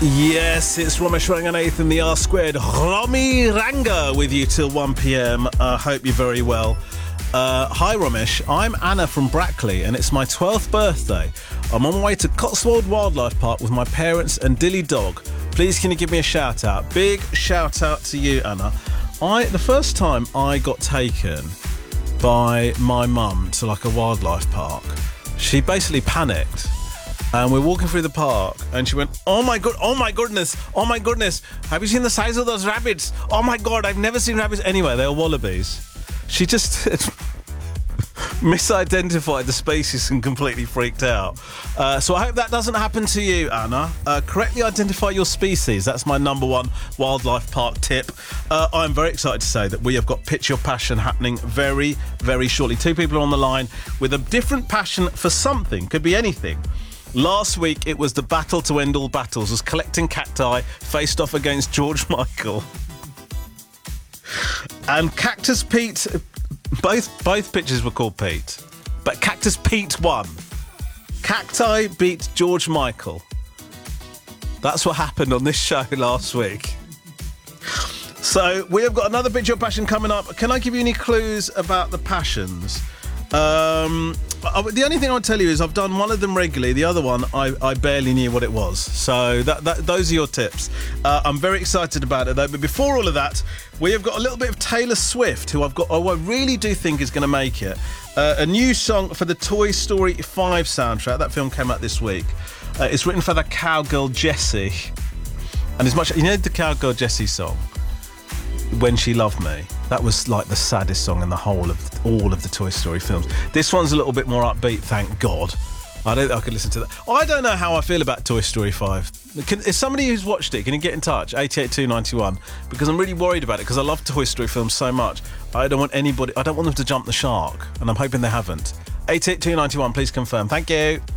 Yes, it's Ramesh Ranganathan, the R Squared Romy Ranga with you till 1 p.m. Hope you're very well. Hi Ramesh, I'm Anna from Brackley and it's my 12th birthday. I'm on my way to Cotswold Wildlife Park with my parents and Dilly Dog. Please can you give me a shout out? Big shout out to you, Anna. The first time I got taken by my mum to like a wildlife park, she basically panicked. And we're walking through the park and she went, oh my goodness, have you seen the size of those rabbits? Oh my God, I've never seen rabbits. Anyway, they were wallabies. She just misidentified the species and completely freaked out. So I hope that doesn't happen to you, Anna. Correctly identify your species. That's my number one wildlife park tip. I'm very excited to say that we have got Pitch Your Passion happening very, very shortly. 2 people are on the line with a different passion for something. Could be anything. Last week, it was the battle to end all battles, was collecting cacti faced off against George Michael. And Cactus Pete, both pitches were called Pete, but Cactus Pete won. Cacti beat George Michael. That's what happened on this show last week. So we have got another Pitch Your Passion coming up. Can I give you any clues about the passions? The only thing I'll tell you is I've done one of them regularly. The other one, I barely knew what it was. So those are your tips. I'm very excited about it, though. But before all of that, we have got a little bit of Taylor Swift, who I really do think is going to make it. A new song for the Toy Story 5 soundtrack. That film came out this week. It's written for the Cowgirl Jessie. And as much, you know the Cowgirl Jessie song? When She Loved Me, that was like the saddest song in the whole of all of the Toy Story films. This one's a little bit more upbeat, thank God. I could listen to that. I don't know how I feel about Toy Story 5. Is somebody who's watched it, can you get in touch? 88291, because I'm really worried about it, because I love Toy Story films so much. I don't want them to jump the shark, and I'm hoping they haven't. 88291, please confirm. Thank you.